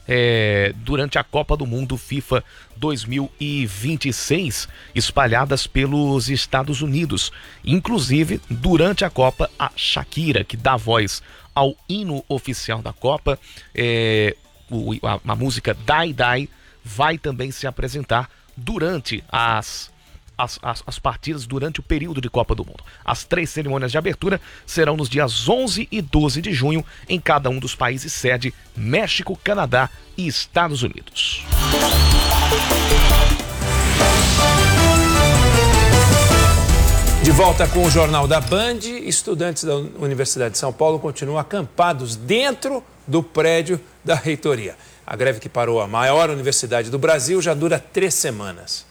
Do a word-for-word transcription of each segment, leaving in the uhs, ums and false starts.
é, durante a Copa do Mundo FIFA dois mil e vinte e seis, espalhadas pelos Estados Unidos. Inclusive, durante a Copa, a Shakira, que dá voz ao hino oficial da Copa, é, o, a, a música Die Die, vai também se apresentar durante as, as, as, as partidas, durante o período de Copa do Mundo. As três cerimônias de abertura serão nos dias onze e doze de junho, em cada um dos países sede, México, Canadá e Estados Unidos. De volta com o Jornal da Band, estudantes da Universidade de São Paulo continuam acampados dentro do prédio da reitoria. A greve que parou a maior universidade do Brasil já dura três semanas.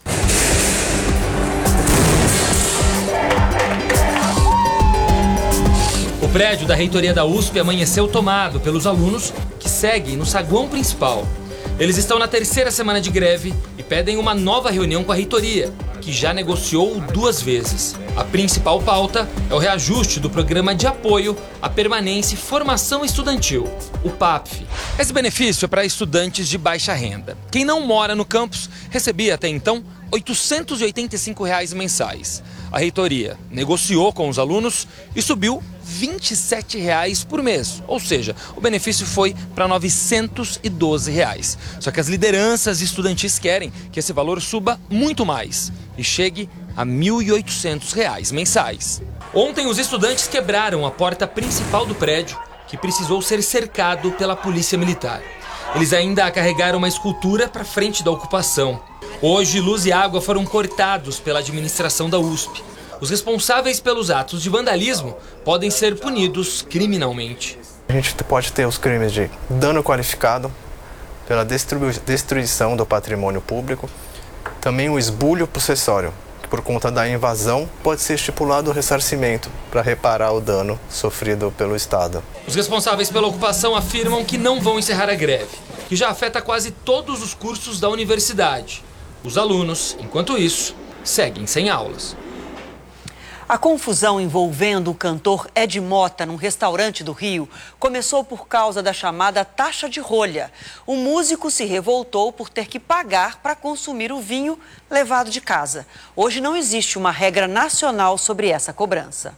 O prédio da reitoria da U S P amanheceu tomado pelos alunos que seguem no saguão principal. Eles estão na terceira semana de greve e pedem uma nova reunião com a reitoria, que já negociou duas vezes. A principal pauta é o reajuste do Programa de Apoio à Permanência e Formação Estudantil, o P A P F. Esse benefício é para estudantes de baixa renda. Quem não mora no campus recebia até então oitocentos e oitenta e cinco reais mensais. A reitoria negociou com os alunos e subiu vinte e sete reais por mês, ou seja, o benefício foi para novecentos e doze reais. Só que as lideranças estudantis querem que esse valor suba muito mais e chegue a mil e oitocentos reais mensais. Ontem os estudantes quebraram a porta principal do prédio, que precisou ser cercado pela polícia militar. Eles ainda carregaram uma escultura para frente da ocupação. Hoje, luz e água foram cortados pela administração da U S P. Os responsáveis pelos atos de vandalismo podem ser punidos criminalmente. A gente pode ter os crimes de dano qualificado, pela destruição do patrimônio público, também o esbulho possessório, que por conta da invasão pode ser estipulado o ressarcimento para reparar o dano sofrido pelo Estado. Os responsáveis pela ocupação afirmam que não vão encerrar a greve, que já afeta quase todos os cursos da universidade. Os alunos, enquanto isso, seguem sem aulas. A confusão envolvendo o cantor Ed Mota num restaurante do Rio começou por causa da chamada taxa de rolha. O músico se revoltou por ter que pagar para consumir o vinho levado de casa. Hoje não existe uma regra nacional sobre essa cobrança.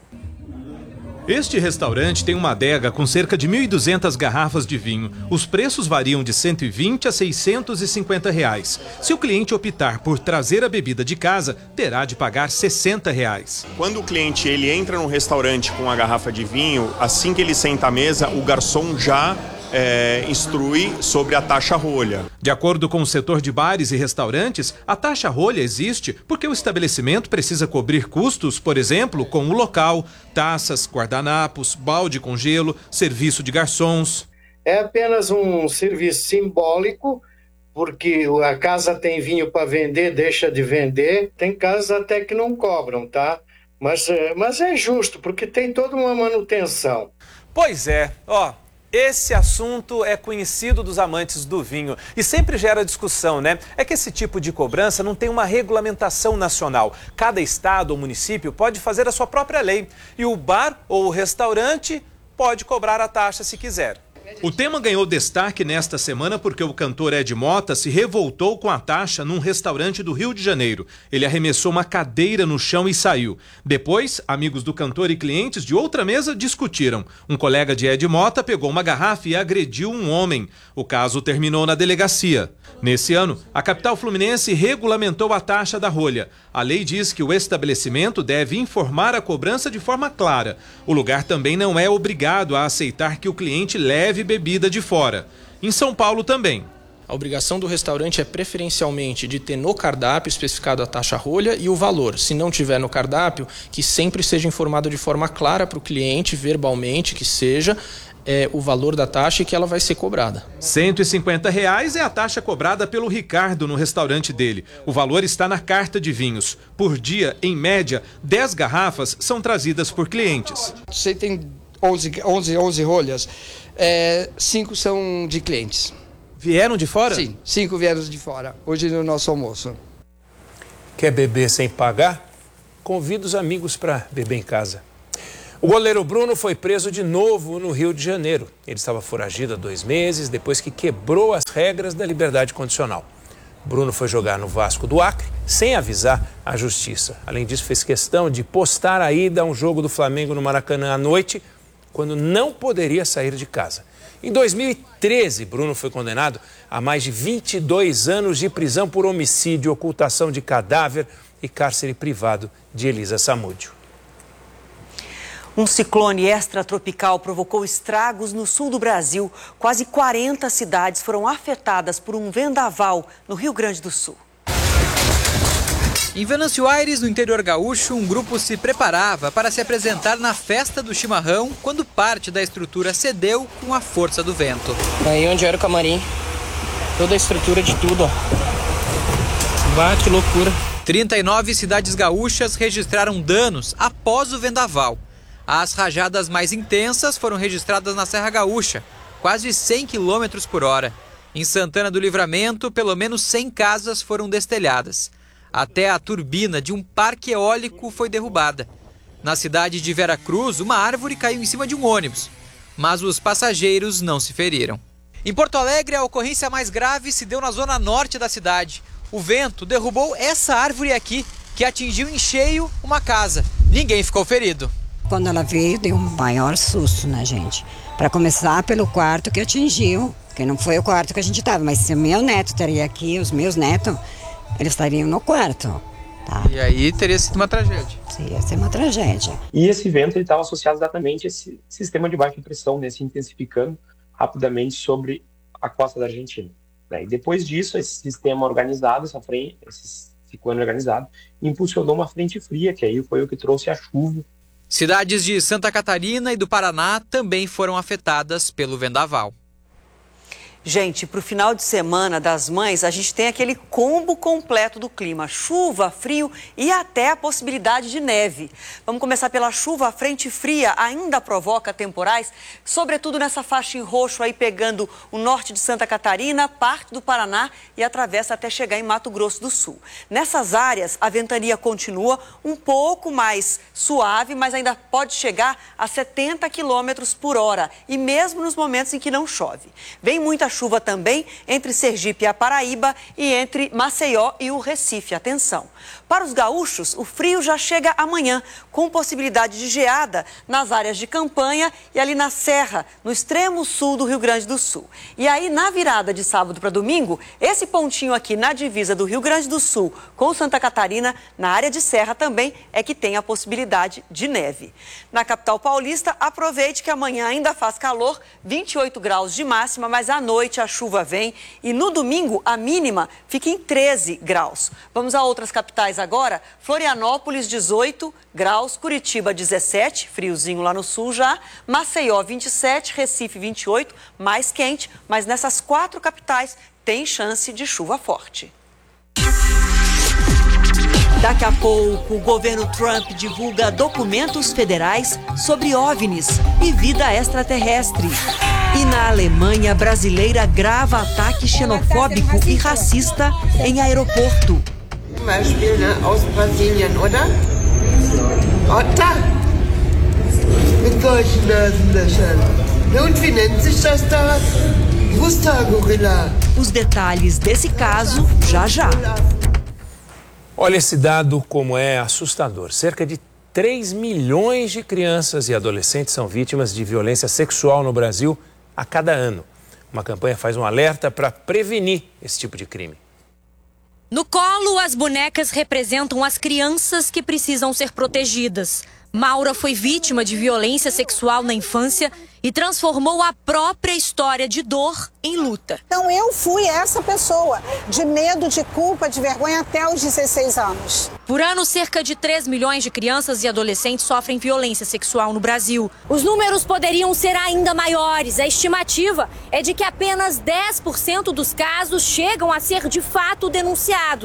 Este restaurante tem uma adega com cerca de mil e duzentas garrafas de vinho. Os preços variam de cento e vinte a seiscentos e cinquenta reais. Se o cliente optar por trazer a bebida de casa, terá de pagar sessenta reais. Quando o cliente ele entra no restaurante com a garrafa de vinho, assim que ele senta à mesa, o garçom já É, instrui sobre a taxa rolha. De acordo com o setor de bares e restaurantes, a taxa rolha existe porque o estabelecimento precisa cobrir custos, por exemplo, com o local, taças, guardanapos, balde com gelo, serviço de garçons. É apenas um serviço simbólico, porque a casa tem vinho para vender, deixa de vender. Tem casas até que não cobram, tá? Mas, mas é justo, porque tem toda uma manutenção. Pois é, ó... Esse assunto é conhecido dos amantes do vinho e sempre gera discussão, né? É que esse tipo de cobrança não tem uma regulamentação nacional. Cada estado ou município pode fazer a sua própria lei e o bar ou o restaurante pode cobrar a taxa se quiser. O tema ganhou destaque nesta semana porque o cantor Ed Mota se revoltou com a taxa num restaurante do Rio de Janeiro. Ele arremessou uma cadeira no chão e saiu. Depois, amigos do cantor e clientes de outra mesa discutiram. Um colega de Ed Mota pegou uma garrafa e agrediu um homem. O caso terminou na delegacia. Nesse ano, a capital fluminense regulamentou a taxa da rolha. A lei diz que o estabelecimento deve informar a cobrança de forma clara. O lugar também não é obrigado a aceitar que o cliente leve bebida de fora. Em São Paulo também. A obrigação do restaurante é preferencialmente de ter no cardápio especificado a taxa rolha e o valor. Se não tiver no cardápio, que sempre seja informado de forma clara para o cliente, verbalmente, que seja é, o valor da taxa e que ela vai ser cobrada. cento e cinquenta reais é a taxa cobrada pelo Ricardo no restaurante dele. O valor está na carta de vinhos. Por dia, em média, dez garrafas são trazidas por clientes. Você tem onze, onze, onze rolhas, é, cinco são de clientes. Vieram de fora? Sim, cinco vieram de fora, hoje no nosso almoço. Quer beber sem pagar? Convida os amigos para beber em casa. O goleiro Bruno foi preso de novo no Rio de Janeiro. Ele estava foragido há dois meses, depois que quebrou as regras da liberdade condicional. Bruno foi jogar no Vasco do Acre, sem avisar a justiça. Além disso, fez questão de postar a ida a um jogo do Flamengo no Maracanã à noite, quando não poderia sair de casa. Em dois mil e treze, Bruno foi condenado a mais de vinte e dois anos de prisão por homicídio, ocultação de cadáver e cárcere privado de Elisa Samúdio. Um ciclone extratropical provocou estragos no sul do Brasil. Quase quarenta cidades foram afetadas por um vendaval no Rio Grande do Sul. Em Venâncio Aires, no interior gaúcho, um grupo se preparava para se apresentar na festa do chimarrão quando parte da estrutura cedeu com a força do vento. Aí onde era o camarim, toda a estrutura de tudo, ó. Bah, que loucura. trinta e nove cidades gaúchas registraram danos após o vendaval. As rajadas mais intensas foram registradas na Serra Gaúcha, quase cem quilômetros por hora. Em Santana do Livramento, pelo menos cem casas foram destelhadas. Até a turbina de um parque eólico foi derrubada. Na cidade de Veracruz, uma árvore caiu em cima de um ônibus, mas os passageiros não se feriram. Em Porto Alegre, a ocorrência mais grave se deu na zona norte da cidade. O vento derrubou essa árvore aqui, que atingiu em cheio uma casa. Ninguém ficou ferido. Quando ela veio, deu um maior susto na gente. Para começar pelo quarto que atingiu, que não foi o quarto que a gente estava, mas se o meu neto estaria aqui, os meus netos, eles estariam no quarto. Tá? E aí teria sido uma tragédia. Seria ser uma tragédia. E esse vento estava associado exatamente a esse sistema de baixa pressão, né, se intensificando rapidamente sobre a costa da Argentina. E depois disso, esse sistema organizado, essa frente, esse ciclone organizado, impulsionou uma frente fria, que aí foi o que trouxe a chuva. Cidades de Santa Catarina e do Paraná também foram afetadas pelo vendaval. Gente, para o final de semana das mães, a gente tem aquele combo completo do clima. Chuva, frio e até a possibilidade de neve. Vamos começar pela chuva. A frente fria ainda provoca temporais, sobretudo nessa faixa em roxo aí, pegando o norte de Santa Catarina, parte do Paraná e atravessa até chegar em Mato Grosso do Sul. Nessas áreas, a ventania continua um pouco mais suave, mas ainda pode chegar a setenta quilômetros por hora. E mesmo nos momentos em que não chove. Vem muita chuva também entre Sergipe e a Paraíba e entre Maceió e o Recife. Atenção. Para os gaúchos, o frio já chega amanhã, com possibilidade de geada nas áreas de campanha e ali na Serra, no extremo sul do Rio Grande do Sul. E aí, na virada de sábado para domingo, esse pontinho aqui na divisa do Rio Grande do Sul com Santa Catarina, na área de Serra também, é que tem a possibilidade de neve. Na capital paulista, aproveite que amanhã ainda faz calor, vinte e oito graus de máxima, mas à noite a chuva vem e no domingo a mínima fica em treze graus. Vamos a outras capitais agora. Florianópolis, dezoito graus, Curitiba, dezessete, friozinho lá no sul já, Maceió, vinte e sete, Recife, vinte e oito, mais quente, mas nessas quatro capitais tem chance de chuva forte. Daqui a pouco, o governo Trump divulga documentos federais sobre OVNIs e vida extraterrestre. E na Alemanha, brasileira grava ataque xenofóbico e racista em aeroporto. Aus Brasilien, oder? Otter? Mit solchen Nasenlöchern. Und wie nennt sich das da? Gusta-Gorilla. Os detalhes desse caso já já. Olha esse dado como é assustador. Cerca de três milhões de crianças e adolescentes são vítimas de violência sexual no Brasil a cada ano. Uma campanha faz um alerta para prevenir esse tipo de crime. No colo, as bonecas representam as crianças que precisam ser protegidas. Maura foi vítima de violência sexual na infância e transformou a própria história de dor em luta. Então eu fui essa pessoa, de medo, de culpa, de vergonha até os dezesseis anos. Por ano, cerca de três milhões de crianças e adolescentes sofrem violência sexual no Brasil. Os números poderiam ser ainda maiores. A estimativa é de que apenas dez por cento dos casos chegam a ser de fato denunciados.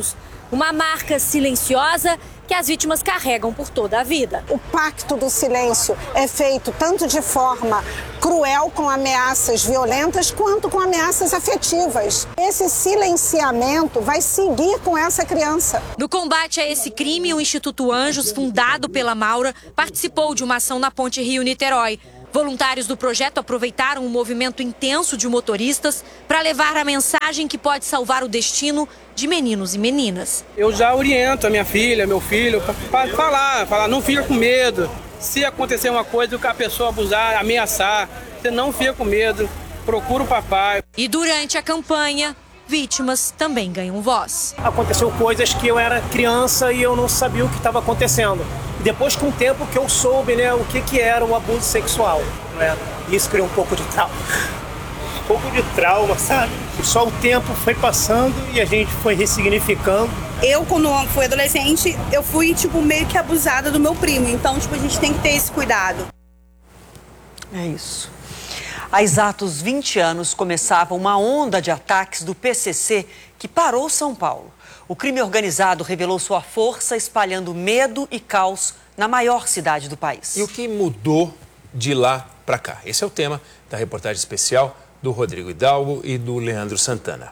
Uma marca silenciosa que as vítimas carregam por toda a vida. O pacto do silêncio é feito tanto de forma cruel, com ameaças violentas, quanto com ameaças afetivas. Esse silenciamento vai seguir com essa criança. No combate a esse crime, o Instituto Anjos, fundado pela Maura, participou de uma ação na Ponte Rio-Niterói. Voluntários do projeto aproveitaram um movimento intenso de motoristas para levar a mensagem que pode salvar o destino de meninos e meninas. Eu já oriento a minha filha, meu filho, para falar, falar, não fica com medo. Se acontecer uma coisa que a pessoa abusar, ameaçar, você não fica com medo, procura o papai. E durante a campanha, vítimas também ganham voz. Aconteceu coisas que eu era criança e eu não sabia o que estava acontecendo. Depois, com o tempo, que eu soube, né, o que, que era o abuso sexual. Né? Isso criou um pouco de trauma. Um pouco de trauma, sabe? E só o tempo foi passando e a gente foi ressignificando. Eu, quando fui adolescente, eu fui, tipo, meio que abusada do meu primo. Então, tipo, a gente tem que ter esse cuidado. É isso. Há exatos vinte anos começava uma onda de ataques do P C C que parou São Paulo. O crime organizado revelou sua força, espalhando medo e caos na maior cidade do país. E o que mudou de lá para cá? Esse é o tema da reportagem especial do Rodrigo Hidalgo e do Leandro Santana.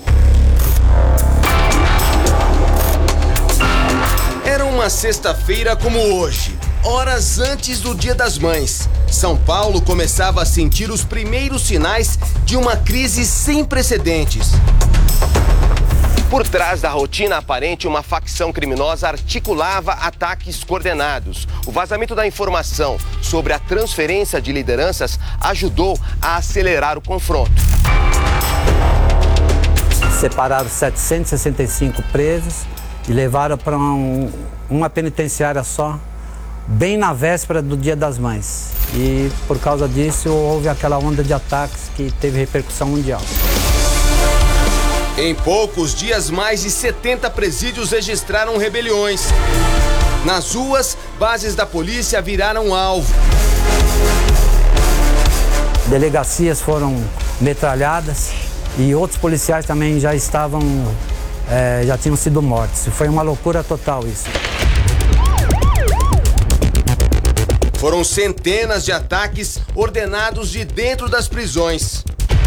Era uma sexta-feira como hoje, horas antes do Dia das Mães. São Paulo começava a sentir os primeiros sinais de uma crise sem precedentes. Por trás da rotina aparente, uma facção criminosa articulava ataques coordenados. O vazamento da informação sobre a transferência de lideranças ajudou a acelerar o confronto. Separaram setecentos e sessenta e cinco presos e levaram para um, uma penitenciária só, bem na véspera do Dia das Mães. E por causa disso houve aquela onda de ataques que teve repercussão mundial. Em poucos dias, mais de setenta presídios registraram rebeliões. Nas ruas, bases da polícia viraram alvo. Delegacias foram metralhadas e outros policiais também já estavam, é, já tinham sido mortos. Foi uma loucura total isso. Foram centenas de ataques ordenados de dentro das prisões.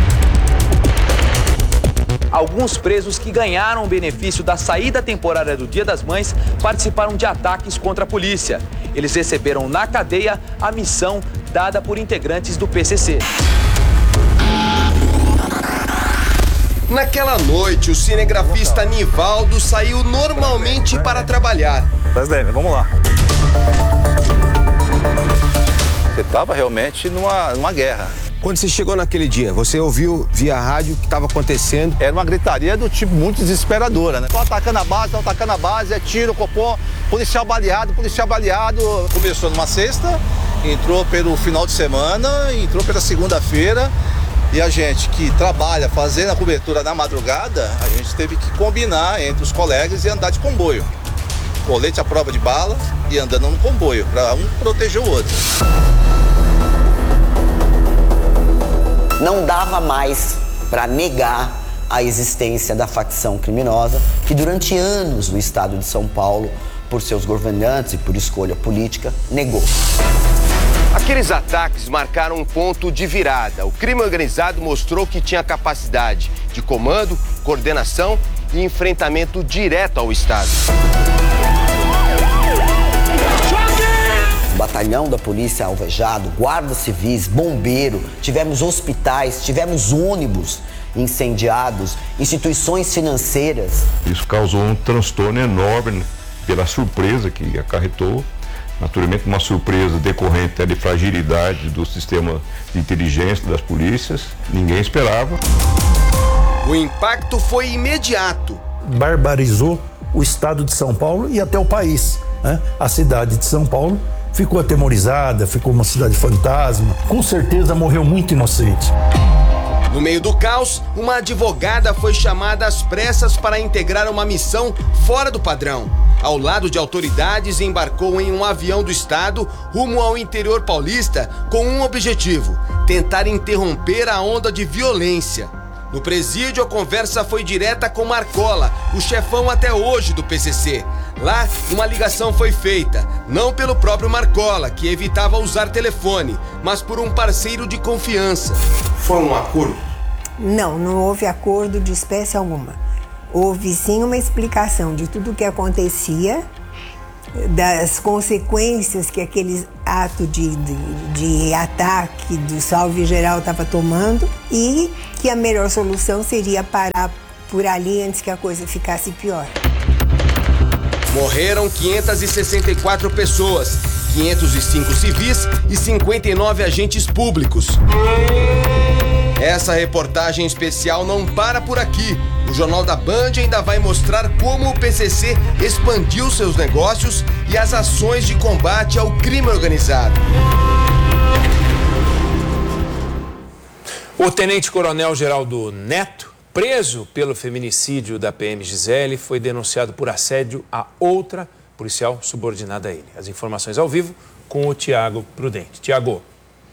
Alguns presos que ganharam o benefício da saída temporária do Dia das Mães participaram de ataques contra a polícia. Eles receberam na cadeia a missão dada por integrantes do P C C. Naquela noite, o cinegrafista Nivaldo saiu normalmente para trabalhar. Presidente, vamos lá. Você estava realmente numa, numa guerra. Quando você chegou naquele dia, você ouviu via rádio o que estava acontecendo? Era uma gritaria do tipo muito desesperadora, né? Estão atacando a base, estão atacando a base, é tiro, copom, policial baleado, policial baleado. Começou numa sexta, entrou pelo final de semana, entrou pela segunda-feira. E a gente que trabalha fazendo a cobertura na madrugada, a gente teve que combinar entre os colegas e andar de comboio. Colete à prova de bala e andando no comboio, para um proteger o outro. Não dava mais para negar a existência da facção criminosa que durante anos o estado de São Paulo, por seus governantes e por escolha política, negou. Aqueles ataques marcaram um ponto de virada. O crime organizado mostrou que tinha capacidade de comando, coordenação e enfrentamento direto ao Estado. Batalhão da Polícia alvejado, guardas civis, bombeiro, tivemos hospitais, tivemos ônibus incendiados, instituições financeiras. Isso causou um transtorno enorme pela surpresa que acarretou, naturalmente uma surpresa decorrente de fragilidade do sistema de inteligência das polícias, ninguém esperava. O impacto foi imediato. Barbarizou o estado de São Paulo e até o país, né? A cidade de São Paulo ficou atemorizada, ficou uma cidade fantasma. Com certeza morreu muito inocente. No meio do caos, uma advogada foi chamada às pressas para integrar uma missão fora do padrão. Ao lado de autoridades, embarcou em um avião do estado rumo ao interior paulista com um objetivo: tentar interromper a onda de violência. No presídio, a conversa foi direta com Marcola, o chefão até hoje do P C C. Lá, uma ligação foi feita, não pelo próprio Marcola, que evitava usar telefone, mas por um parceiro de confiança. Foi um acordo? Não, não houve acordo de espécie alguma. Houve sim uma explicação de tudo o que acontecia, das consequências que aquele ato de, de, de ataque do Salve Geral estava tomando e que a melhor solução seria parar por ali antes que a coisa ficasse pior. Morreram quinhentas e sessenta e quatro pessoas, quinhentos e cinco civis e cinquenta e nove agentes públicos. Essa reportagem especial não para por aqui. O Jornal da Band ainda vai mostrar como o P C C expandiu seus negócios e as ações de combate ao crime organizado. O tenente-coronel Geraldo Neto, preso pelo feminicídio da P M Gisele, foi denunciado por assédio a outra policial subordinada a ele. As informações ao vivo com o Tiago Prudente. Tiago.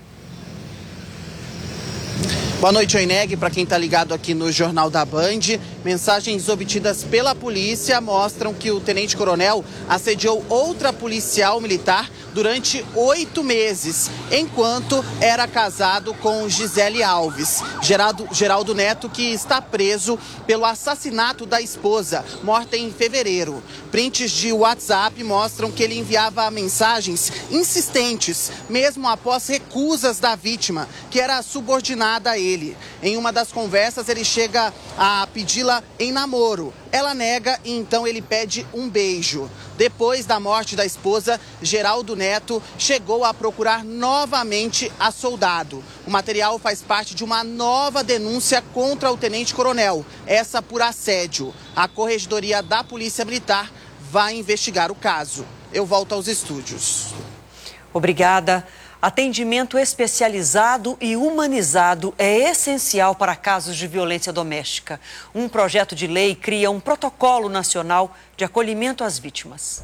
Boa noite, Oineg. Para quem está ligado aqui no Jornal da Band, mensagens obtidas pela polícia mostram que o tenente-coronel assediou outra policial militar durante oito meses, enquanto era casado com Gisele Alves. Geraldo, Geraldo Neto, que está preso pelo assassinato da esposa, morta em fevereiro. Prints de WhatsApp mostram que ele enviava mensagens insistentes, mesmo após recusas da vítima, que era subordinada a ele. Em uma das conversas, ele chega a pedi-la em namoro. Ela nega e então ele pede um beijo. Depois da morte da esposa, Geraldo Neto chegou a procurar novamente a soldado. O material faz parte de uma nova denúncia contra o tenente-coronel, essa por assédio. A Corregedoria da Polícia Militar vai investigar o caso. Eu volto aos estúdios. Obrigada. Atendimento especializado e humanizado é essencial para casos de violência doméstica. Um projeto de lei cria um protocolo nacional de acolhimento às vítimas.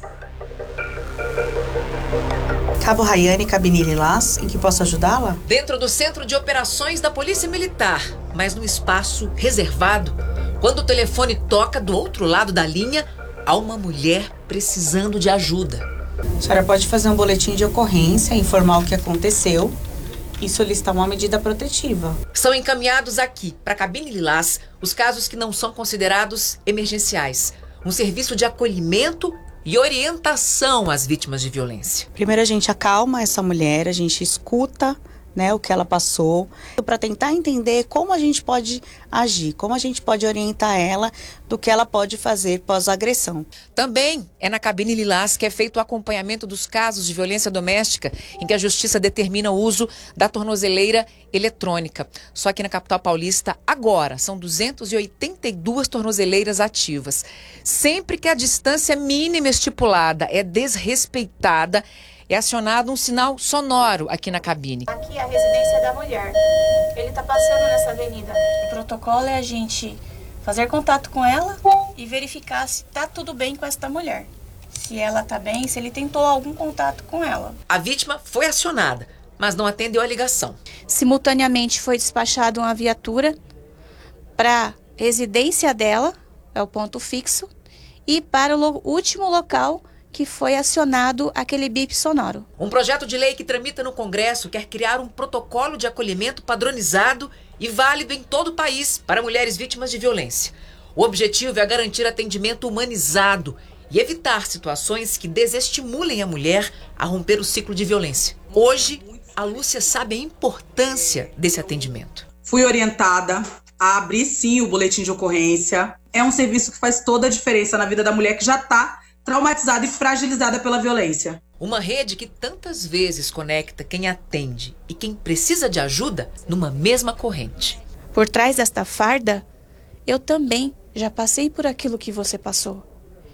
Cabo Rayane, cabine Lilás, em que posso ajudá-la? Dentro do Centro de Operações da Polícia Militar, mas num espaço reservado. Quando o telefone toca do outro lado da linha, há uma mulher precisando de ajuda. A senhora pode fazer um boletim de ocorrência, informar o que aconteceu e solicitar uma medida protetiva. São encaminhados aqui, para a cabine Lilás, os casos que não são considerados emergenciais. Um serviço de acolhimento e orientação às vítimas de violência. Primeiro a gente acalma essa mulher, a gente escuta, né, o que ela passou, para tentar entender como a gente pode agir, como a gente pode orientar ela do que ela pode fazer pós-agressão. Também é na cabine Lilás que é feito o acompanhamento dos casos de violência doméstica, em que a Justiça determina o uso da tornozeleira eletrônica. Só que na capital paulista, agora, são duzentas e oitenta e duas tornozeleiras ativas. Sempre que a distância mínima estipulada é desrespeitada, é acionado um sinal sonoro aqui na cabine. Aqui é a residência da mulher. Ele está passando nessa avenida. O protocolo é a gente fazer contato com ela e verificar se está tudo bem com esta mulher. Se ela está bem, se ele tentou algum contato com ela. A vítima foi acionada, mas não atendeu a ligação. Simultaneamente foi despachada uma viatura para a residência dela, é o ponto fixo, e para o último local que foi acionado aquele bip sonoro. Um projeto de lei que tramita no Congresso quer criar um protocolo de acolhimento padronizado e válido em todo o país para mulheres vítimas de violência. O objetivo é garantir atendimento humanizado e evitar situações que desestimulem a mulher a romper o ciclo de violência. Hoje, a Lúcia sabe a importância desse atendimento. Fui orientada a abrir sim o boletim de ocorrência. É um serviço que faz toda a diferença na vida da mulher que já está traumatizada e fragilizada pela violência. Uma rede que tantas vezes conecta quem atende e quem precisa de ajuda numa mesma corrente. Por trás desta farda, eu também já passei por aquilo que você passou.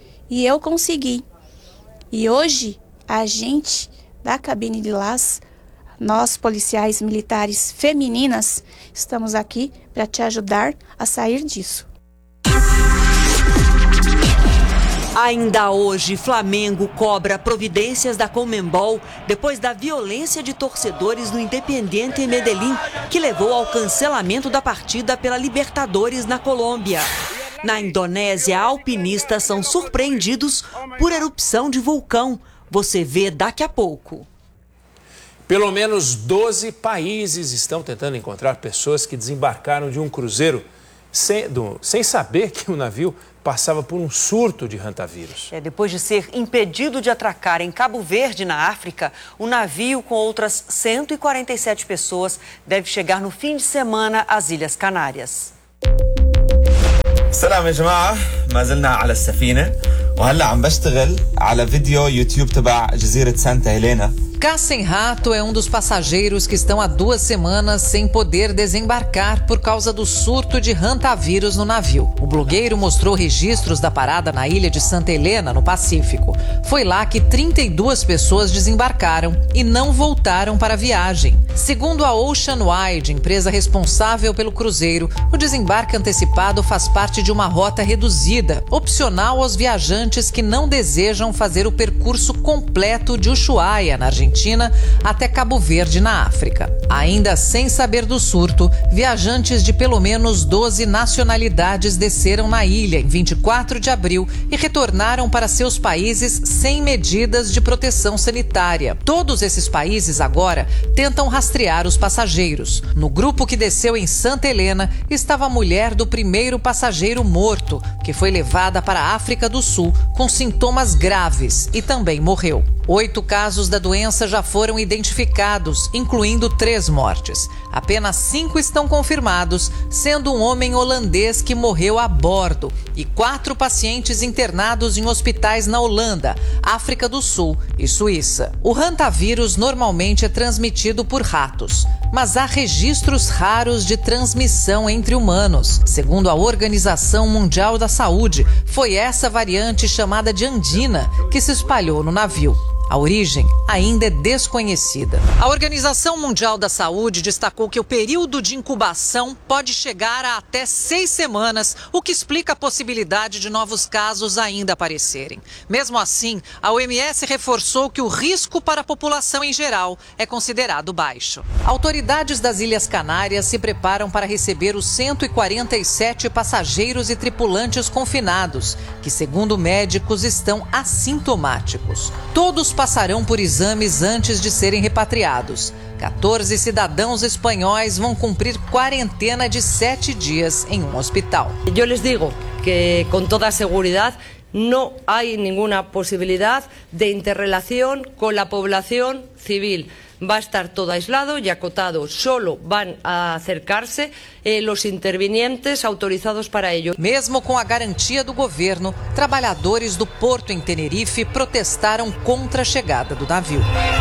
E eu consegui. E hoje, a gente da cabine Lilás, nós policiais militares femininas, estamos aqui para te ajudar a sair disso. Ainda hoje, Flamengo cobra providências da Conmebol depois da violência de torcedores no Independiente Medellín, que levou ao cancelamento da partida pela Libertadores na Colômbia. Na Indonésia, alpinistas são surpreendidos por erupção de vulcão. Você vê daqui a pouco. Pelo menos doze países estão tentando encontrar pessoas que desembarcaram de um cruzeiro sem, do, sem saber que o navio passava por um surto de hantavírus. É, depois de ser impedido de atracar em Cabo Verde, na África, o navio com outras cento e quarenta e sete pessoas deve chegar no fim de semana às Ilhas Canárias. السلام يا جماعة ما زلنا على السفينة وهلا عم بشتغل على فيديو يوتيوب تبع جزيرة سانتا هيلينا. Cassem Rato é um dos passageiros que estão há duas semanas sem poder desembarcar por causa do surto de hantavírus no navio. O blogueiro mostrou registros da parada na ilha de Santa Helena, no Pacífico. Foi lá que trinta e duas pessoas desembarcaram e não voltaram para a viagem. Segundo a Ocean Wide, empresa responsável pelo cruzeiro, o desembarque antecipado faz parte de uma rota reduzida, opcional aos viajantes que não desejam fazer o percurso completo de Ushuaia, na Argentina, até Cabo Verde, na África. Ainda sem saber do surto, viajantes de pelo menos doze nacionalidades desceram na ilha em vinte e quatro de abril e retornaram para seus países sem medidas de proteção sanitária. Todos esses países agora tentam rastrear os passageiros. No grupo que desceu em Santa Helena estava a mulher do primeiro passageiro morto, que foi levada para a África do Sul com sintomas graves e também morreu. Oito casos da doença já foram identificados, incluindo três mortes. Apenas cinco estão confirmados, sendo um homem holandês que morreu a bordo e quatro pacientes internados em hospitais na Holanda, África do Sul e Suíça. O hantavírus normalmente é transmitido por ratos, mas há registros raros de transmissão entre humanos. Segundo a Organização Mundial da Saúde, foi essa variante chamada de andina que se espalhou no navio. A origem ainda é desconhecida. A Organização Mundial da Saúde destacou que o período de incubação pode chegar a até seis semanas, o que explica a possibilidade de novos casos ainda aparecerem. Mesmo assim, a O M S reforçou que o risco para a população em geral é considerado baixo. Autoridades das Ilhas Canárias se preparam para receber os cento e quarenta e sete passageiros e tripulantes confinados, que, segundo médicos, estão assintomáticos. Todos passarão por exames antes de serem repatriados. quatorze cidadãos espanhóis vão cumprir quarentena de sete dias em um hospital. Eu les digo que com toda a seguridade não há nenhuma possibilidade de interrelação com a população civil. Va a estar todo aislado y acotado. Solo van a acercarse eh, los intervinientes autorizados para ello. Mesmo com a garantia do governo, trabalhadores do porto em Tenerife protestaram contra a chegada do navio.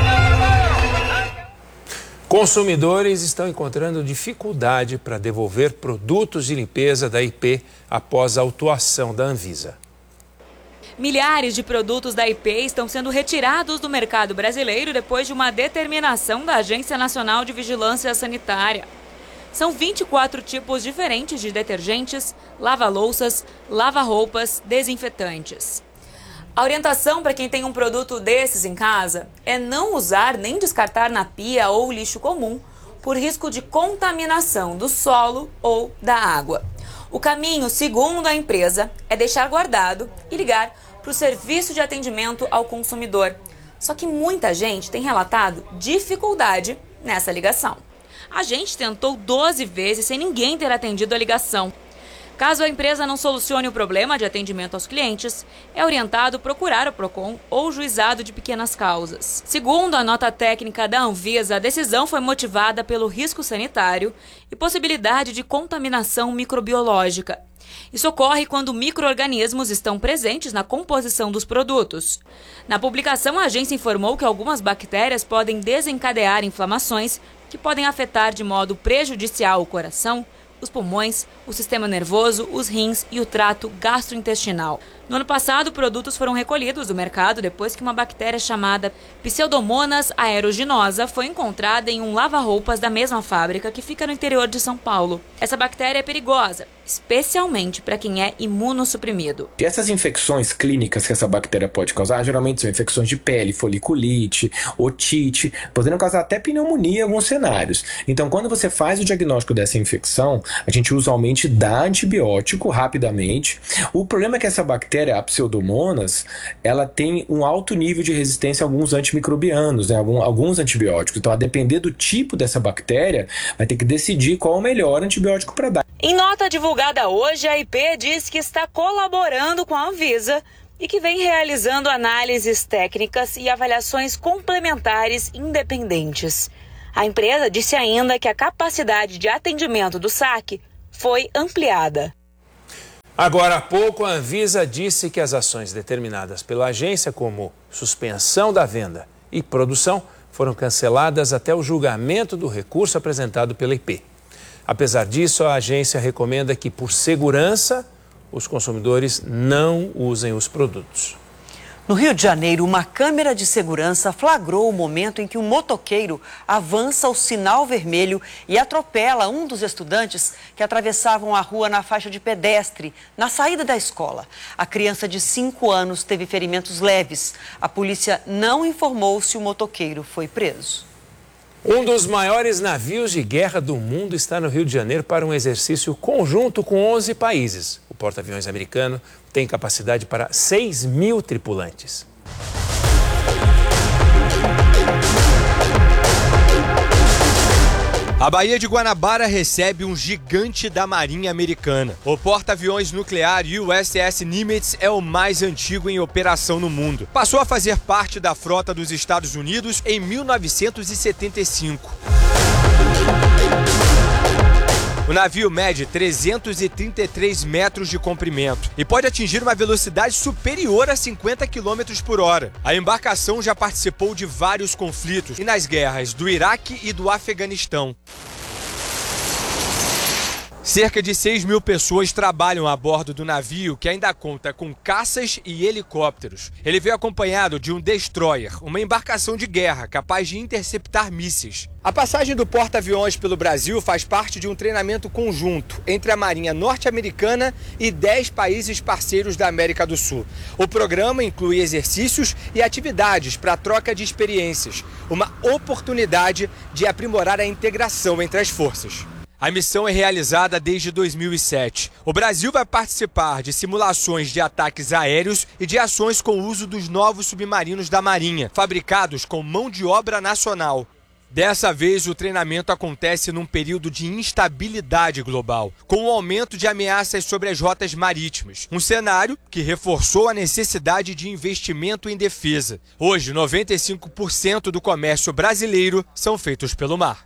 Consumidores estão encontrando dificuldade para devolver produtos de limpeza da I P após a autuação da Anvisa. Milhares de produtos da I P estão sendo retirados do mercado brasileiro depois de uma determinação da Agência Nacional de Vigilância Sanitária. São vinte e quatro tipos diferentes de detergentes, lava-louças, lava-roupas, desinfetantes. A orientação para quem tem um produto desses em casa é não usar nem descartar na pia ou lixo comum por risco de contaminação do solo ou da água. O caminho, segundo a empresa, é deixar guardado e ligar para o serviço de atendimento ao consumidor. Só que muita gente tem relatado dificuldade nessa ligação. A gente tentou doze vezes sem ninguém ter atendido a ligação. Caso a empresa não solucione o problema de atendimento aos clientes, é orientado procurar o PROCON ou o juizado de pequenas causas. Segundo a nota técnica da Anvisa, a decisão foi motivada pelo risco sanitário e possibilidade de contaminação microbiológica. Isso ocorre quando micro-organismos estão presentes na composição dos produtos. Na publicação, a agência informou que algumas bactérias podem desencadear inflamações que podem afetar de modo prejudicial o coração, os pulmões, o sistema nervoso, os rins e o trato gastrointestinal. No ano passado, produtos foram recolhidos do mercado depois que uma bactéria chamada Pseudomonas aeruginosa foi encontrada em um lava-roupas da mesma fábrica que fica no interior de São Paulo. Essa bactéria é perigosa, especialmente para quem é imunossuprimido. E essas infecções clínicas que essa bactéria pode causar, geralmente são infecções de pele, foliculite, otite, podendo causar até pneumonia em alguns cenários. Então, quando você faz o diagnóstico dessa infecção, a gente usualmente dá antibiótico rapidamente. O problema é que essa bactéria, a Pseudomonas, ela tem um alto nível de resistência a alguns antimicrobianos, né? Alguns antibióticos. Então, a depender do tipo dessa bactéria, vai ter que decidir qual é o melhor antibiótico para dar. Em nota divulgada hoje, a I P diz que está colaborando com a Anvisa e que vem realizando análises técnicas e avaliações complementares independentes. A empresa disse ainda que a capacidade de atendimento do saque foi ampliada. Agora há pouco, a Anvisa disse que as ações determinadas pela agência, como suspensão da venda e produção, foram canceladas até o julgamento do recurso apresentado pela I P. Apesar disso, a agência recomenda que, por segurança, os consumidores não usem os produtos. No Rio de Janeiro, uma câmera de segurança flagrou o momento em que um motoqueiro avança o sinal vermelho e atropela um dos estudantes que atravessavam a rua na faixa de pedestre, na saída da escola. A criança de cinco anos teve ferimentos leves. A polícia não informou se o motoqueiro foi preso. Um dos maiores navios de guerra do mundo está no Rio de Janeiro para um exercício conjunto com onze países. O porta-aviões americano tem capacidade para seis mil tripulantes. A Baía de Guanabara recebe um gigante da Marinha Americana. O porta-aviões nuclear U S S Nimitz é o mais antigo em operação no mundo. Passou a fazer parte da frota dos Estados Unidos em mil novecentos e setenta e cinco. O navio mede trezentos e trinta e três metros de comprimento e pode atingir uma velocidade superior a cinquenta quilômetros por hora. A embarcação já participou de vários conflitos e nas guerras do Iraque e do Afeganistão. Cerca de seis mil pessoas trabalham a bordo do navio, que ainda conta com caças e helicópteros. Ele veio acompanhado de um destroyer, uma embarcação de guerra capaz de interceptar mísseis. A passagem do porta-aviões pelo Brasil faz parte de um treinamento conjunto entre a Marinha norte-americana e dez países parceiros da América do Sul. O programa inclui exercícios e atividades para a troca de experiências, uma oportunidade de aprimorar a integração entre as forças. A missão é realizada desde dois mil e sete. O Brasil vai participar de simulações de ataques aéreos e de ações com o uso dos novos submarinos da Marinha, fabricados com mão de obra nacional. Dessa vez, o treinamento acontece num período de instabilidade global, com o aumento de ameaças sobre as rotas marítimas. Um cenário que reforçou a necessidade de investimento em defesa. Hoje, noventa e cinco por cento do comércio brasileiro são feitos pelo mar.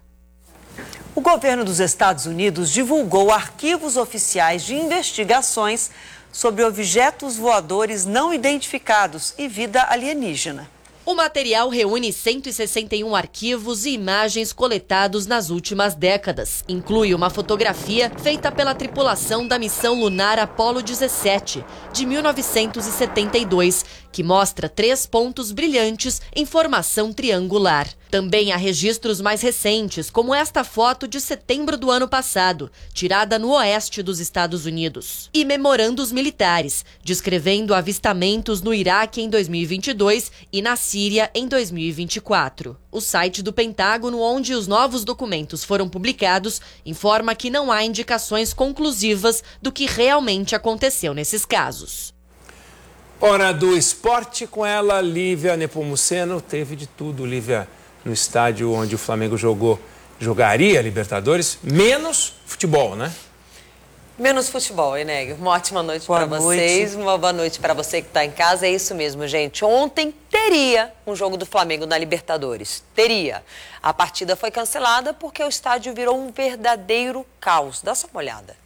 O governo dos Estados Unidos divulgou arquivos oficiais de investigações sobre objetos voadores não identificados e vida alienígena. O material reúne cento e sessenta e um arquivos e imagens coletados nas últimas décadas. Inclui uma fotografia feita pela tripulação da missão lunar Apollo dezessete, de mil novecentos e setenta e dois, que mostra três pontos brilhantes em formação triangular. Também há registros mais recentes, como esta foto de setembro do ano passado, tirada no oeste dos Estados Unidos. E memorandos militares, descrevendo avistamentos no Iraque em dois mil e vinte e dois e na Síria em dois mil e vinte e quatro. O site do Pentágono, onde os novos documentos foram publicados, informa que não há indicações conclusivas do que realmente aconteceu nesses casos. Hora do esporte com ela, Lívia Nepomuceno. Teve de tudo, Lívia, no estádio onde o Flamengo jogou, jogaria Libertadores, menos futebol, né? Menos futebol, Eneg. Uma ótima noite para vocês, uma boa noite para você que está em casa. É isso mesmo, gente. Ontem teria um jogo do Flamengo na Libertadores. Teria. A partida foi cancelada porque o estádio virou um verdadeiro caos. Dá só uma olhada.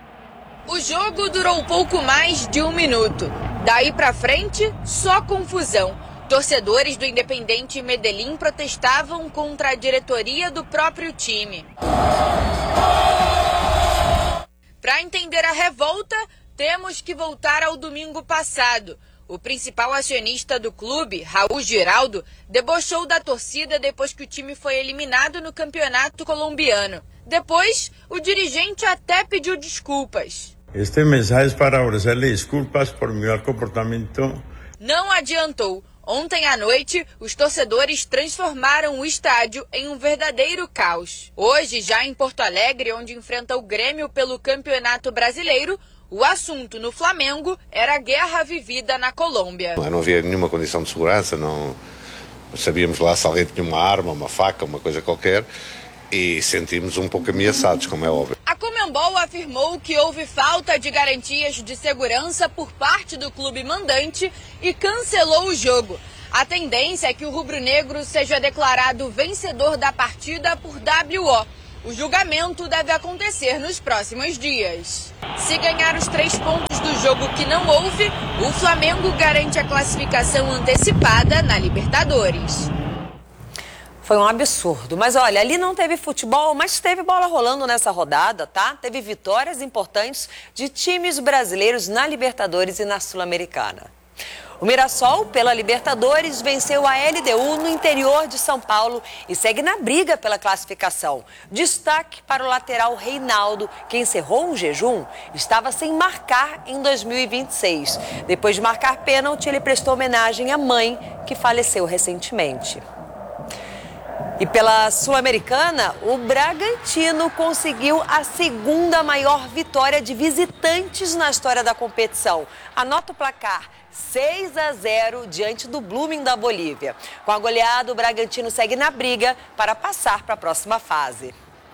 O jogo durou pouco mais de um minuto. Daí pra frente, só confusão. Torcedores do Independente Medellín protestavam contra a diretoria do próprio time. Para entender a revolta, temos que voltar ao domingo passado. O principal acionista do clube, Raul Giraldo, debochou da torcida depois que o time foi eliminado no campeonato colombiano. Depois, o dirigente até pediu desculpas. Este mensaje é para ofrecerle desculpas por meu comportamento. Não adiantou. Ontem à noite, os torcedores transformaram o estádio em um verdadeiro caos. Hoje, já em Porto Alegre, onde enfrenta o Grêmio pelo Campeonato Brasileiro, o assunto no Flamengo era a guerra vivida na Colômbia. Não havia nenhuma condição de segurança, não sabíamos lá se alguém tinha uma arma, uma faca, uma coisa qualquer, e sentimos um pouco ameaçados, como é óbvio. A Conmebol afirmou que houve falta de garantias de segurança por parte do clube mandante e cancelou o jogo. A tendência é que o rubro-negro seja declarado vencedor da partida por W O. O julgamento deve acontecer nos próximos dias. Se ganhar os três pontos do jogo que não houve, o Flamengo garante a classificação antecipada na Libertadores. Foi um absurdo. Mas olha, ali não teve futebol, mas teve bola rolando nessa rodada, tá? Teve vitórias importantes de times brasileiros na Libertadores e na Sul-Americana. O Mirassol, pela Libertadores, venceu a L D U no interior de São Paulo e segue na briga pela classificação. Destaque para o lateral Reinaldo, que encerrou um jejum, estava sem marcar em dois mil e vinte e seis. Depois de marcar pênalti, ele prestou homenagem à mãe, que faleceu recentemente. E pela Sul-Americana, o Bragantino conseguiu a segunda maior vitória de visitantes na história da competição. Anota o placar, seis a zero diante do Blooming da Bolívia. Com a goleada, o Bragantino segue na briga para passar para a próxima fase.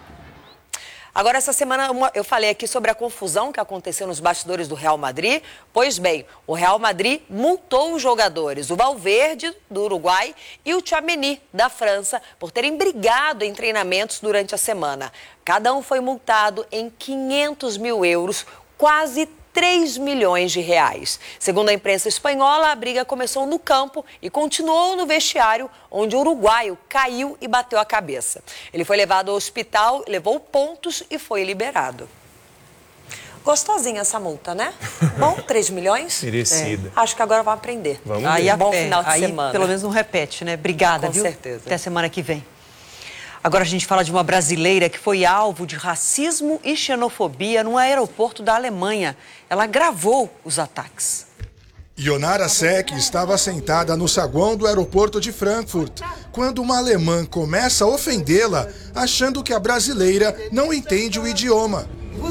Agora, essa semana eu falei aqui sobre a confusão que aconteceu nos bastidores do Real Madrid. Pois bem, o Real Madrid multou os jogadores, o Valverde, do Uruguai, e o Tchouaméni, da França, por terem brigado em treinamentos durante a semana. Cada um foi multado em quinhentos mil euros, quase três milhões de reais. Segundo a imprensa espanhola, a briga começou no campo e continuou no vestiário, onde o uruguaio caiu e bateu a cabeça. Ele foi levado ao hospital, levou pontos e foi liberado. Gostosinha essa multa, né? Bom, três milhões? Merecida. É. Acho que agora vão aprender. Vamos aí ver. a Bom pé, final de aí semana. Pelo menos não repete, né? Obrigada, Com viu? certeza. Até semana que vem. Agora a gente fala de uma brasileira que foi alvo de racismo e xenofobia no aeroporto da Alemanha. Ela gravou os ataques. Ionara Sec estava sentada no saguão do aeroporto de Frankfurt, quando uma alemã começa a ofendê-la, achando que a brasileira não entende o idioma.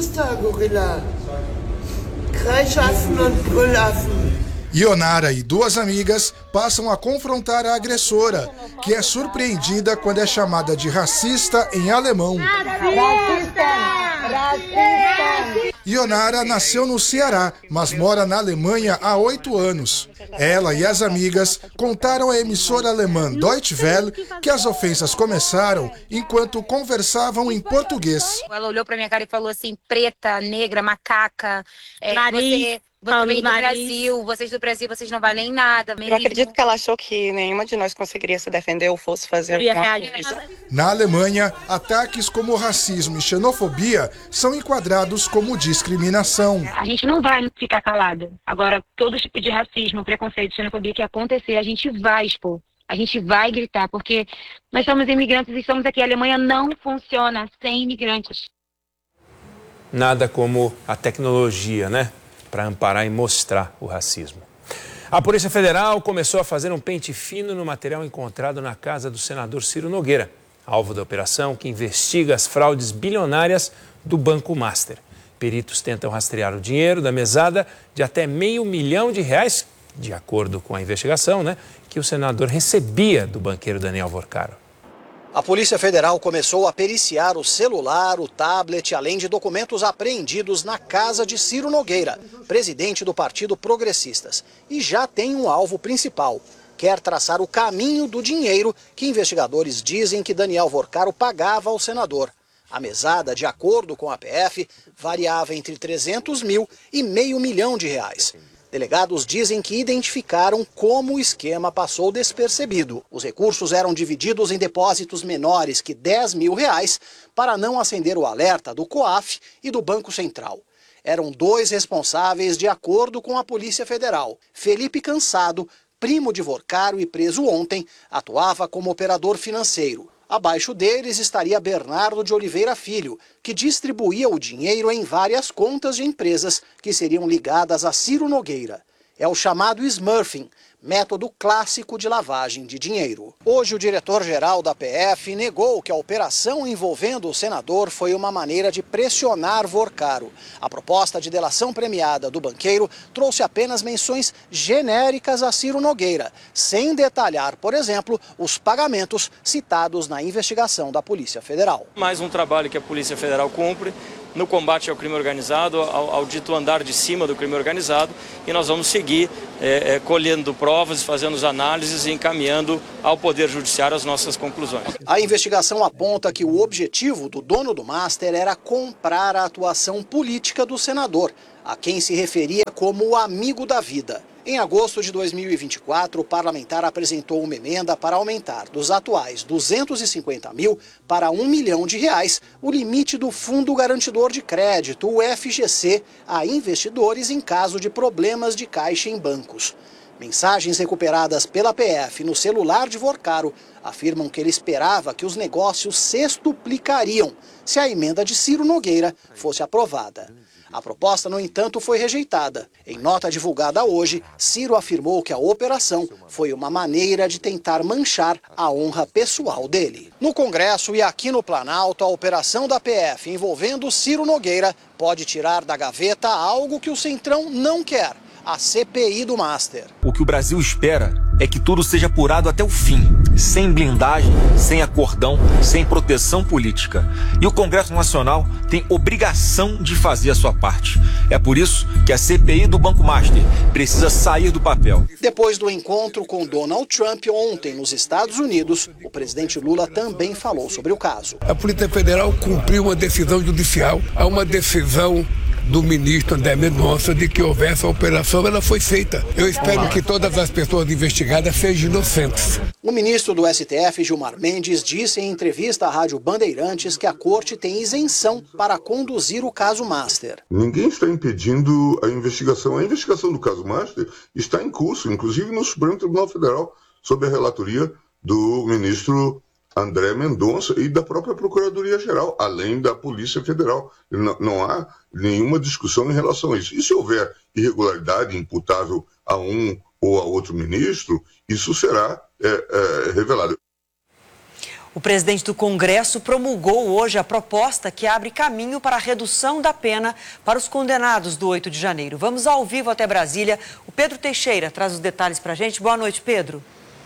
Ionara e duas amigas passam a confrontar a agressora, que é surpreendida quando é chamada de racista em alemão. Racista! Racista! Ionara nasceu no Ceará, mas mora na Alemanha há oito anos. Ela e as amigas contaram à emissora alemã Deutsche Welle que as ofensas começaram enquanto conversavam em português. Ela olhou pra minha cara e falou assim, preta, negra, macaca, é, nariz. você... Você veio do Brasil, vocês do Brasil, vocês não valem nada. Eu acredito que ela achou que nenhuma de nós conseguiria se defender ou fosse fazer alguma coisa. Na Alemanha, ataques como racismo e xenofobia são enquadrados como discriminação. A gente não vai ficar calada. Agora, todo tipo de racismo, preconceito, xenofobia que acontecer, a gente vai expor. A gente vai gritar, porque nós somos imigrantes e estamos aqui. A Alemanha não funciona sem imigrantes. Nada como a tecnologia, né? Para amparar e mostrar o racismo. A Polícia Federal começou a fazer um pente fino no material encontrado na casa do senador Ciro Nogueira, alvo da operação que investiga as fraudes bilionárias do Banco Master. Peritos tentam rastrear o dinheiro da mesada de até meio milhão de reais, de acordo com a investigação, né, que o senador recebia do banqueiro Daniel Vorcaro. A Polícia Federal começou a periciar o celular, o tablet, além de documentos apreendidos na casa de Ciro Nogueira, presidente do Partido Progressistas. E já tem um alvo principal. Quer traçar o caminho do dinheiro que investigadores dizem que Daniel Vorcaro pagava ao senador. A mesada, de acordo com a P F, variava entre trezentos mil e meio milhão de reais. Delegados dizem que identificaram como o esquema passou despercebido. Os recursos eram divididos em depósitos menores que dez mil reais para não acender o alerta do COAF e do Banco Central. Eram dois responsáveis de acordo com a Polícia Federal. Felipe Cansado, primo de Vorcaro e preso ontem, atuava como operador financeiro. Abaixo deles estaria Bernardo de Oliveira Filho, que distribuía o dinheiro em várias contas de empresas que seriam ligadas a Ciro Nogueira. É o chamado smurfing, método clássico de lavagem de dinheiro. Hoje, o diretor-geral da P F negou que a operação envolvendo o senador foi uma maneira de pressionar Vorcaro. A proposta de delação premiada do banqueiro trouxe apenas menções genéricas a Ciro Nogueira, sem detalhar, por exemplo, os pagamentos citados na investigação da Polícia Federal. Mais um trabalho que a Polícia Federal cumpre no combate ao crime organizado, ao, ao dito andar de cima do crime organizado, e nós vamos seguir é, é, colhendo provas, fazendo as análises e encaminhando ao Poder Judiciário as nossas conclusões. A investigação aponta que o objetivo do dono do Master era comprar a atuação política do senador, a quem se referia como o amigo da vida. Em agosto de dois mil e vinte e quatro, o parlamentar apresentou uma emenda para aumentar dos atuais duzentos e cinquenta mil para um milhão de reais o limite do Fundo Garantidor de Crédito, o F G C, a investidores em caso de problemas de caixa em bancos. Mensagens recuperadas pela P F no celular de Vorcaro afirmam que ele esperava que os negócios sextuplicariam se a emenda de Ciro Nogueira fosse aprovada. A proposta, no entanto, foi rejeitada. Em nota divulgada hoje, Ciro afirmou que a operação foi uma maneira de tentar manchar a honra pessoal dele. No Congresso e aqui no Planalto, a operação da P F envolvendo Ciro Nogueira pode tirar da gaveta algo que o Centrão não quer: a C P I do Master. O que o Brasil espera é que tudo seja apurado até o fim, sem blindagem, sem acordão, sem proteção política. E o Congresso Nacional tem obrigação de fazer a sua parte. É por isso que a C P I do Banco Master precisa sair do papel. Depois do encontro com Donald Trump ontem nos Estados Unidos, o presidente Lula também falou sobre o caso. A Polícia Federal cumpriu uma decisão judicial, há uma decisão do ministro André Mendonça de que houvesse a operação, ela foi feita. Eu espero que todas as pessoas investigadas sejam inocentes. O ministro do S T F, Gilmar Mendes, disse em entrevista à Rádio Bandeirantes que a corte tem isenção para conduzir o caso Master. Ninguém está impedindo a investigação. A investigação do caso Master está em curso, inclusive no Supremo Tribunal Federal, sob a relatoria do ministro André Mendonça e da própria Procuradoria-Geral, além da Polícia Federal. Não, não há nenhuma discussão em relação a isso. E se houver irregularidade imputável a um ou a outro ministro, isso será é, é, revelado. O presidente do Congresso promulgou hoje a proposta que abre caminho para a redução da pena para os condenados do oito de janeiro. Vamos ao vivo até Brasília. O Pedro Teixeira traz os detalhes para a gente. Boa noite, Pedro.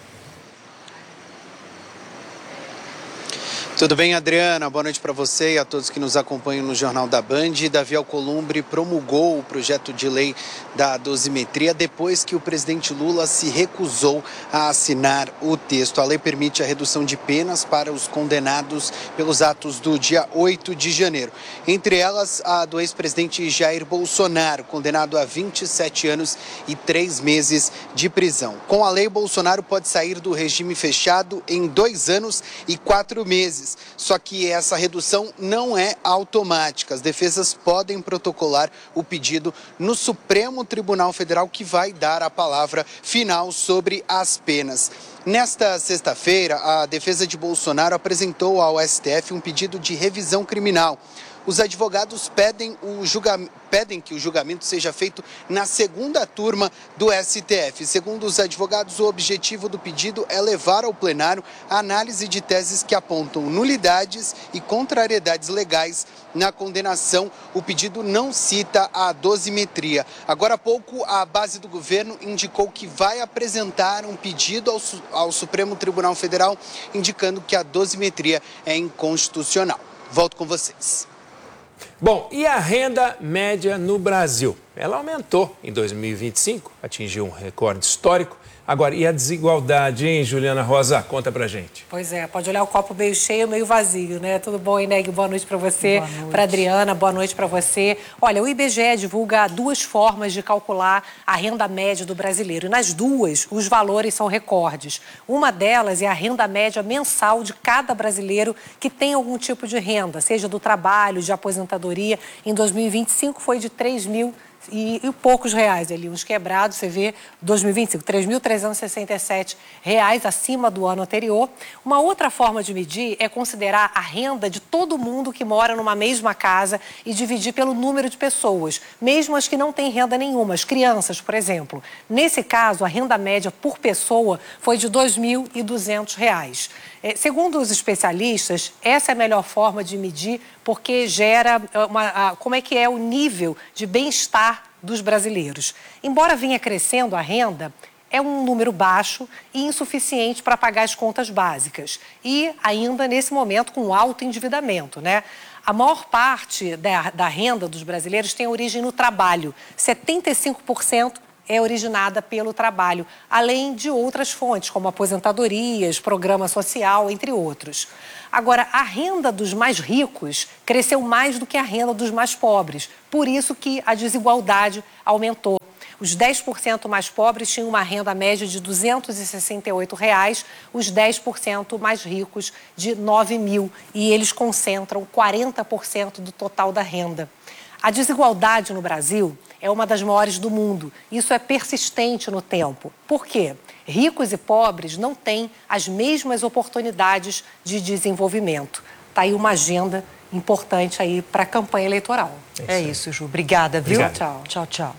Tudo bem, Adriana? Boa noite para você e a todos que nos acompanham no Jornal da Band. Davi Alcolumbre promulgou o projeto de lei da dosimetria depois que o presidente Lula se recusou a assinar o texto. A lei permite a redução de penas para os condenados pelos atos do dia oito de janeiro. Entre elas, a do ex-presidente Jair Bolsonaro, condenado a vinte e sete anos e três meses de prisão. Com a lei, Bolsonaro pode sair do regime fechado em dois anos e quatro meses. Só que essa redução não é automática. As defesas podem protocolar o pedido no Supremo Tribunal Federal, que vai dar a palavra final sobre as penas. Nesta sexta-feira, a defesa de Bolsonaro apresentou ao S T F um pedido de revisão criminal. Os advogados pedem, o julga... pedem que o julgamento seja feito na segunda turma do S T F. Segundo os advogados, o objetivo do pedido é levar ao plenário a análise de teses que apontam nulidades e contrariedades legais na condenação. O pedido não cita a dosimetria. Agora há pouco, a base do governo indicou que vai apresentar um pedido ao, ao Supremo Tribunal Federal, indicando que a dosimetria é inconstitucional. Volto com vocês. Bom, e a renda média no Brasil? Ela aumentou em dois mil e vinte e cinco, atingiu um recorde histórico. Agora, e a desigualdade, hein, Juliana Rosa? Conta pra gente. Pois é, pode olhar o copo meio cheio ou meio vazio, né? Tudo bom, Ineg? Boa noite pra você, pra Adriana, boa noite pra você. Olha, o I B G E divulga duas formas de calcular a renda média do brasileiro. E nas duas, os valores são recordes. Uma delas é a renda média mensal de cada brasileiro que tem algum tipo de renda, seja do trabalho, de aposentadoria. Em dois mil e vinte e cinco foi de três mil e, e poucos reais ali, uns quebrados, você vê, dois mil e vinte e cinco, três mil trezentos e sessenta e sete reais acima do ano anterior. Uma outra forma de medir é considerar a renda de todo mundo que mora numa mesma casa e dividir pelo número de pessoas, mesmo as que não têm renda nenhuma, as crianças, por exemplo. Nesse caso, a renda média por pessoa foi de dois mil e duzentos reais. É, segundo os especialistas, essa é a melhor forma de medir porque gera uma, a, como é que é o nível de bem-estar dos brasileiros. Embora venha crescendo a renda, é um número baixo e insuficiente para pagar as contas básicas. E ainda nesse momento com alto endividamento, né? A maior parte da, da renda dos brasileiros tem origem no trabalho. setenta e cinco por cento é originada pelo trabalho, além de outras fontes, como aposentadorias, programa social, entre outros. Agora, a renda dos mais ricos cresceu mais do que a renda dos mais pobres, por isso que a desigualdade aumentou. Os dez por cento mais pobres tinham uma renda média de duzentos e sessenta e oito reais, os dez por cento mais ricos de nove mil, e eles concentram quarenta por cento do total da renda. A desigualdade no Brasil é uma das maiores do mundo. Isso é persistente no tempo. Por quê? Ricos e pobres não têm as mesmas oportunidades de desenvolvimento. Está aí uma agenda importante aí para a campanha eleitoral. É isso, Ju. Obrigada, viu? Obrigado. Tchau. Tchau, tchau.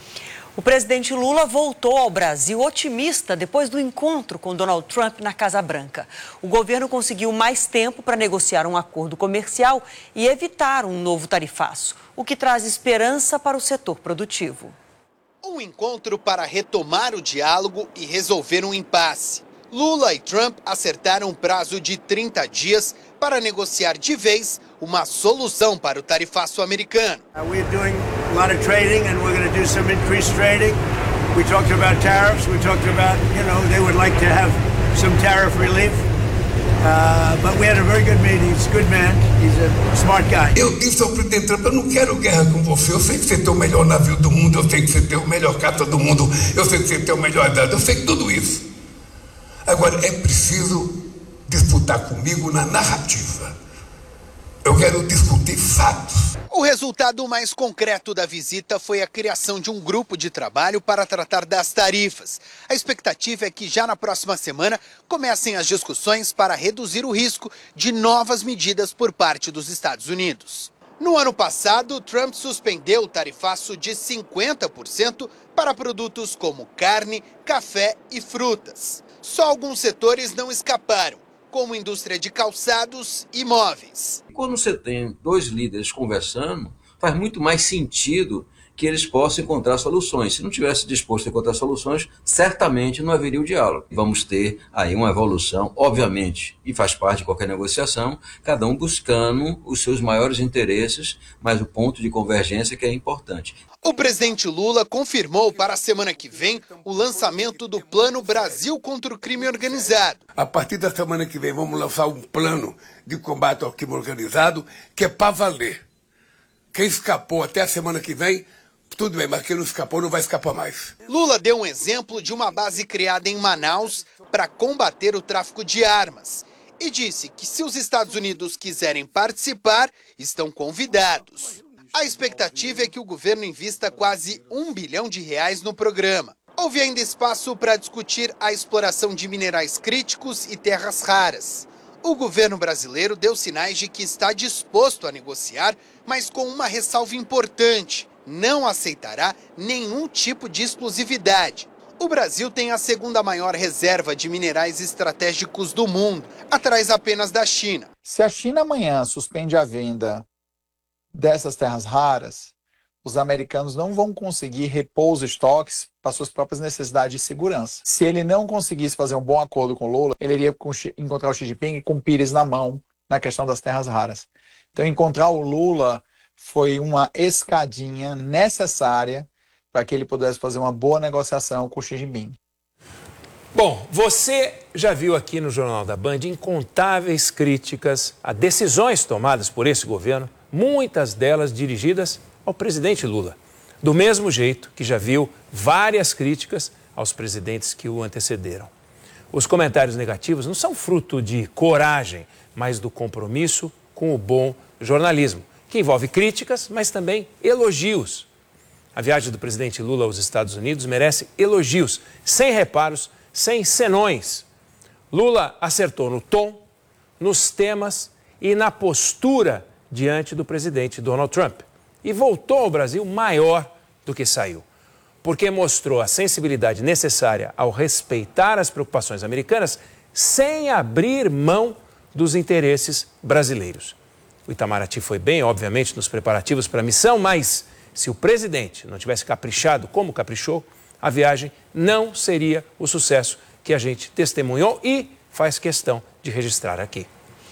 O presidente Lula voltou ao Brasil otimista depois do encontro com Donald Trump na Casa Branca. O governo conseguiu mais tempo para negociar um acordo comercial e evitar um novo tarifaço, o que traz esperança para o setor produtivo. Um encontro para retomar o diálogo e resolver um impasse. Lula e Trump acertaram um prazo de trinta dias para negociar de vez uma solução para o tarifaço americano. Uh, we're doing a lot of trading and we're going to do some increased trading. We talked about tariffs. We talked about, you know, they would like to have some tariff relief. Uh, but we had a very good meeting. He's a good man. He's a smart guy. Eu disse ao presidente Trump, eu não quero guerra com você. Eu sei que você tem o melhor navio do mundo, eu sei que você tem o melhor carta do mundo, eu sei que você tem o melhor dado, eu sei que tudo isso. Agora, é preciso disputar comigo na narrativa. Eu quero discutir fatos. O resultado mais concreto da visita foi a criação de um grupo de trabalho para tratar das tarifas. A expectativa é que já na próxima semana comecem as discussões para reduzir o risco de novas medidas por parte dos Estados Unidos. No ano passado, Trump suspendeu o tarifaço de cinquenta por cento para produtos como carne, café e frutas. Só alguns setores não escaparam, como indústria de calçados e móveis. Quando você tem dois líderes conversando, faz muito mais sentido que eles possam encontrar soluções. Se não tivesse disposto a encontrar soluções, certamente não haveria o diálogo. Vamos ter aí uma evolução, obviamente, e faz parte de qualquer negociação, cada um buscando os seus maiores interesses, mas o ponto de convergência que é importante. O presidente Lula confirmou para a semana que vem o lançamento do Plano Brasil contra o Crime Organizado. A partir da semana que vem vamos lançar um plano de combate ao crime organizado que é para valer. Quem escapou até a semana que vem, tudo bem, mas quem não escapou não vai escapar mais. Lula deu um exemplo de uma base criada em Manaus para combater o tráfico de armas e disse que se os Estados Unidos quiserem participar, estão convidados. A expectativa é que o governo invista quase um bilhão de reais no programa. Houve ainda espaço para discutir a exploração de minerais críticos e terras raras. O governo brasileiro deu sinais de que está disposto a negociar, mas com uma ressalva importante: não aceitará nenhum tipo de exclusividade. O Brasil tem a segunda maior reserva de minerais estratégicos do mundo, atrás apenas da China. Se a China amanhã suspende a venda dessas terras raras, os americanos não vão conseguir repor os estoques para suas próprias necessidades de segurança. Se ele não conseguisse fazer um bom acordo com o Lula, ele iria encontrar o Xi Jinping com pires na mão na questão das terras raras. Então, encontrar o Lula foi uma escadinha necessária para que ele pudesse fazer uma boa negociação com o Xi Jinping. Bom, você já viu aqui no Jornal da Band incontáveis críticas a decisões tomadas por esse governo, muitas delas dirigidas ao presidente Lula. Do mesmo jeito que já viu várias críticas aos presidentes que o antecederam. Os comentários negativos não são fruto de coragem, mas do compromisso com o bom jornalismo, que envolve críticas, mas também elogios. A viagem do presidente Lula aos Estados Unidos merece elogios, sem reparos, sem senões. Lula acertou no tom, nos temas e na postura diante do presidente Donald Trump. E voltou ao Brasil maior do que saiu, porque mostrou a sensibilidade necessária ao respeitar as preocupações americanas sem abrir mão dos interesses brasileiros. O Itamaraty foi bem, obviamente, nos preparativos para a missão, mas se o presidente não tivesse caprichado como caprichou, a viagem não seria o sucesso que a gente testemunhou e faz questão de registrar aqui.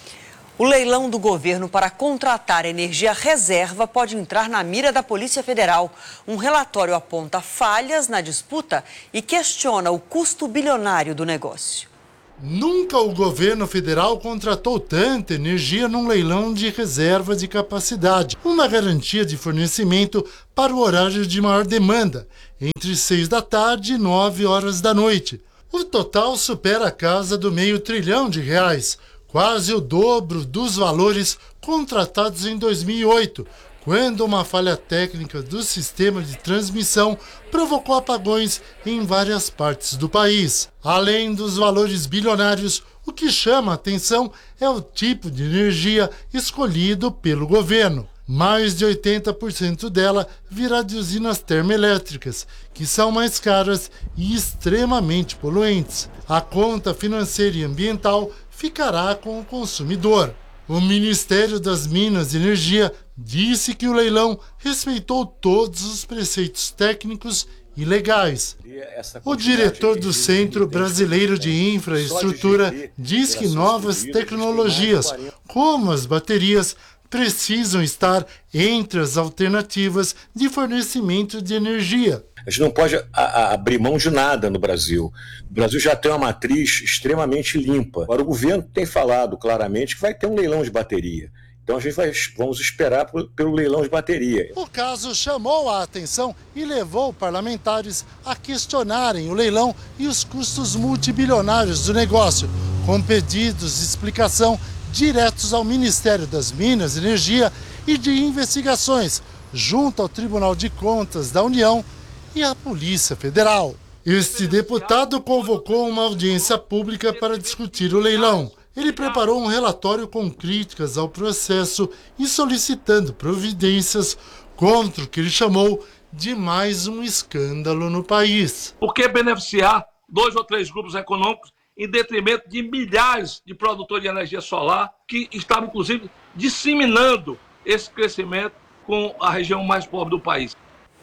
O leilão do governo para contratar energia reserva pode entrar na mira da Polícia Federal. Um relatório aponta falhas na disputa e questiona o custo bilionário do negócio. Nunca o governo federal contratou tanta energia num leilão de reserva de capacidade, uma garantia de fornecimento para o horário de maior demanda, entre seis da tarde e nove horas da noite. O total supera a casa do meio trilhão de reais, quase o dobro dos valores contratados em dois mil e oito, quando uma falha técnica do sistema de transmissão provocou apagões em várias partes do país. Além dos valores bilionários, o que chama a atenção é o tipo de energia escolhido pelo governo. Mais de oitenta por cento dela virá de usinas termoelétricas, que são mais caras e extremamente poluentes. A conta financeira e ambiental ficará com o consumidor. O Ministério das Minas e Energia disse que o leilão respeitou todos os preceitos técnicos e legais. O diretor do Centro Brasileiro de Infraestrutura diz que novas tecnologias, como as baterias, precisam estar entre as alternativas de fornecimento de energia. A gente não pode a, a, abrir mão de nada no Brasil. O Brasil já tem uma matriz extremamente limpa. Agora, o governo tem falado claramente que vai ter um leilão de bateria. Então, a gente vai, vamos esperar por, pelo leilão de bateria. O caso chamou a atenção e levou parlamentares a questionarem o leilão e os custos multibilionários do negócio, com pedidos de explicação diretos ao Ministério das Minas e Energia e de investigações junto ao Tribunal de Contas da União e à Polícia Federal. Este deputado convocou uma audiência pública para discutir o leilão. Ele preparou um relatório com críticas ao processo e solicitando providências contra o que ele chamou de mais um escândalo no país. Por que beneficiar dois ou três grupos econômicos em detrimento de milhares de produtores de energia solar que estavam, inclusive, disseminando esse crescimento com a região mais pobre do país?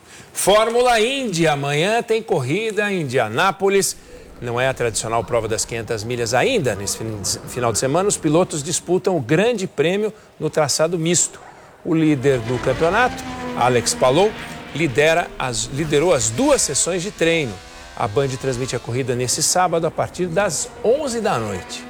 Fórmula Indy, amanhã tem corrida em Indianápolis. Não é a tradicional prova das quinhentas milhas ainda. Nesse final de semana, os pilotos disputam o grande prêmio no traçado misto. O líder do campeonato, Alex Palou, lidera as, liderou as duas sessões de treino. A Band transmite a corrida nesse sábado a partir das onze da noite.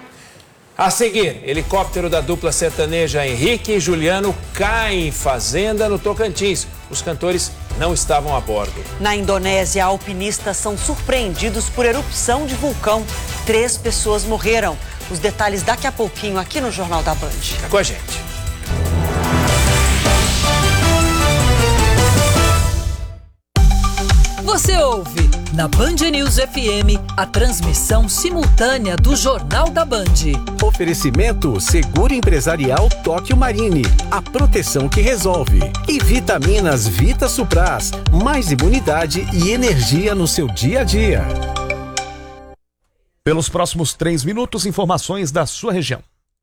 A seguir, helicóptero da dupla sertaneja Henrique e Juliano cai em fazenda no Tocantins. Os cantores não estavam a bordo. Na Indonésia, alpinistas são surpreendidos por erupção de vulcão. Três pessoas morreram. Os detalhes daqui a pouquinho aqui no Jornal da Band. Fica com a gente. Você ouve na Band News F M a transmissão simultânea do Jornal da Band. Oferecimento Seguro Empresarial Tóquio Marine, a proteção que resolve. E Vitaminas Vita Supras, mais imunidade e energia no seu dia a dia. Pelos próximos três minutos, informações da sua região.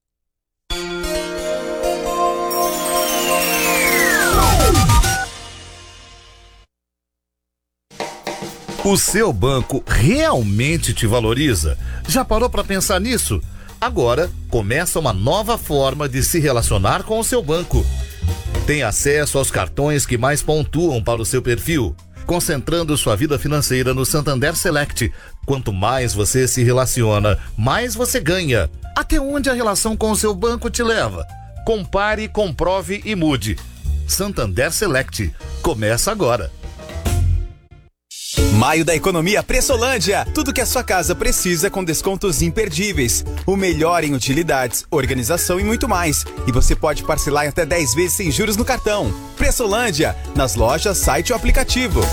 O seu banco realmente te valoriza? Já parou para pensar nisso? Agora começa uma nova forma de se relacionar com o seu banco. Tem acesso aos cartões que mais pontuam para o seu perfil, concentrando sua vida financeira no Santander Select. Quanto mais você se relaciona, mais você ganha. Até onde a relação com o seu banco te leva? Compare, comprove e mude. Santander Select. Começa agora. Maio da Economia Pressolândia. Tudo que a sua casa precisa com descontos imperdíveis. O melhor em utilidades, organização e muito mais. E você pode parcelar em até dez vezes sem juros no cartão. Pressolândia, nas lojas, site ou aplicativo.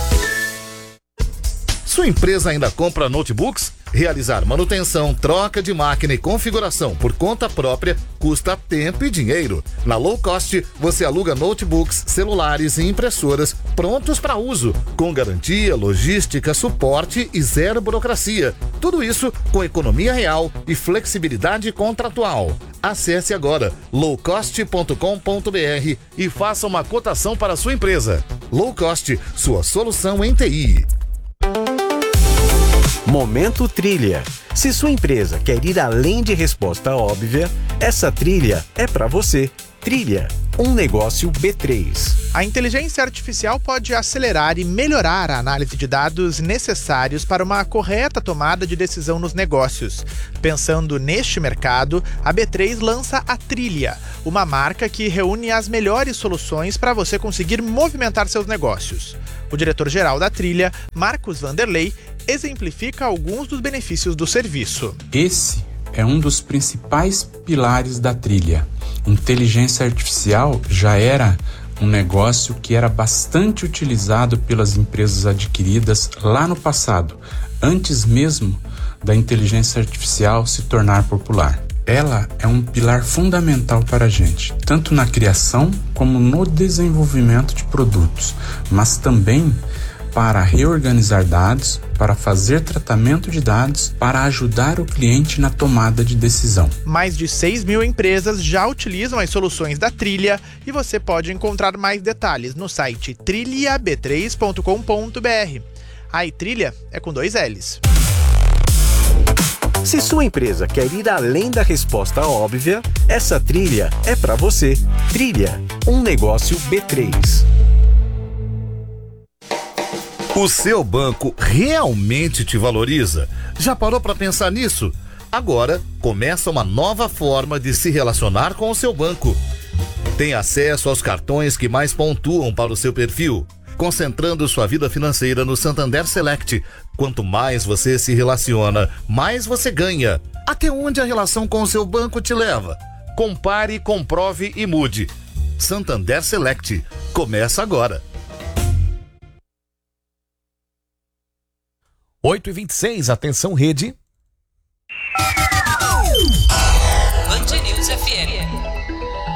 Sua empresa ainda compra notebooks? Realizar manutenção, troca de máquina e configuração por conta própria custa tempo e dinheiro. Na Low Cost, você aluga notebooks, celulares e impressoras prontos para uso, com garantia, logística, suporte e zero burocracia. Tudo isso com economia real e flexibilidade contratual. Acesse agora low cost ponto com ponto b r e faça uma cotação para a sua empresa. Low Cost, sua solução em T I. Momento Trilha. Se sua empresa quer ir além de resposta óbvia, essa trilha é para você. Trilha, um negócio B três. A inteligência artificial pode acelerar e melhorar a análise de dados necessários para uma correta tomada de decisão nos negócios. Pensando neste mercado, a B três lança a Trilha, uma marca que reúne as melhores soluções para você conseguir movimentar seus negócios. O diretor-geral da Trilha, Marcos Vanderlei, exemplifica alguns dos benefícios do serviço. Esse é um dos principais pilares da Trilha. Inteligência artificial já era um negócio que era bastante utilizado pelas empresas adquiridas lá no passado, antes mesmo da inteligência artificial se tornar popular. Ela é um pilar fundamental para a gente, tanto na criação como no desenvolvimento de produtos, mas também para reorganizar dados, para fazer tratamento de dados, para ajudar o cliente na tomada de decisão. Mais de seis mil empresas já utilizam as soluções da Trilha e você pode encontrar mais detalhes no site trilha b três ponto com ponto b r. A Trilha é com dois L's. Se sua empresa quer ir além da resposta óbvia, essa trilha é para você. Trilha, um negócio B três. O seu banco realmente te valoriza? Já parou para pensar nisso? Agora começa uma nova forma de se relacionar com o seu banco. Tem acesso aos cartões que mais pontuam para o seu perfil, concentrando sua vida financeira no Santander Select. Quanto mais você se relaciona, mais você ganha. Até onde a relação com o seu banco te leva? Compare, comprove e mude. Santander Select. Começa agora. oito e vinte e seis, atenção rede. Band News F M.